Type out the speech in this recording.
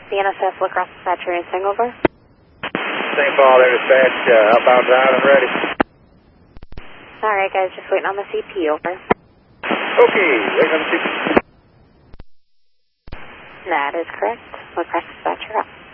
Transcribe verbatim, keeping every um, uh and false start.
The N S F Lacrosse dispatcher in Singover. Saint Paul there, dispatch. Uh, outbound down and ready. Alright, guys, just waiting on the C P, over. Okay, waiting on the C P. That is correct. Lacrosse dispatcher up.